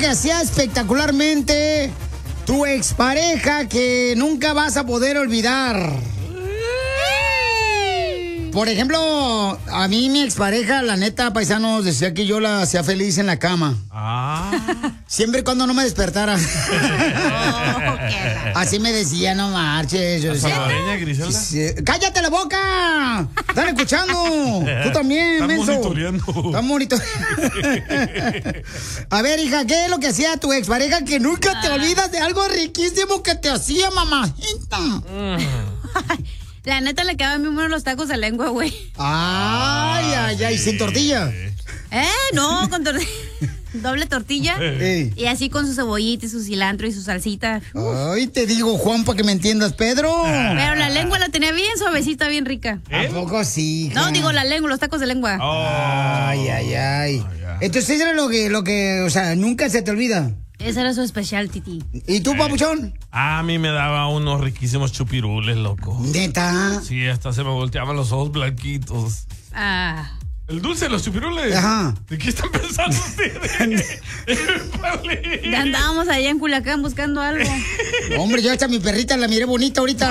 que hacía espectacularmente tu expareja que nunca vas a poder olvidar? Por ejemplo, a mí mi expareja, la neta, paisanos, decía que yo la hacía feliz en la cama. Siempre y cuando no me despertara. Así me decía, no marches. Yo decía, salvadoreña, Griselda? ¡cállate la boca! ¡Están escuchando! Tú también, menso. Están monitoreando. A ver, hija, ¿qué es lo que hacía tu expareja que nunca te olvidas de algo riquísimo que te hacía, mamajita? La neta le quedaban bien buenos los tacos de lengua, güey. Ay, sin tortilla. No, con tortilla. Doble tortilla. Y así con su cebollita y su cilantro y su salsita. Ay, te digo, Juan, para que me entiendas, Pedro. Pero la lengua la tenía bien suavecita, bien rica. ¿A poco sí, hija? No, digo la lengua, los tacos de lengua. Ay. Entonces, eso era lo que, o sea, nunca se te olvida. Ese era su especial, Titi. ¿Y tú, papuchón? A mí me daba unos riquísimos chupirules, loco. ¿Neta? Sí, hasta se me volteaban los ojos blanquitos. El dulce de los chupirules. Ajá. ¿De qué están pensando ustedes? Ya andábamos allá en Culiacán buscando algo. Hombre, yo hasta mi perrita la miré bonita ahorita.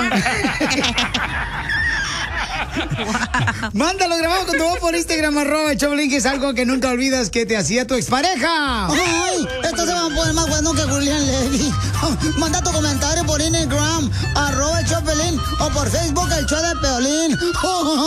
Mándalo grabado con tu voz por Instagram, @Choplin, que es algo que nunca olvidas que te hacía tu expareja. Ay, esto se va a poner más bueno que Julián Levy. Manda tu comentario por Instagram, @Choplin, o por Facebook, el show de Piolín.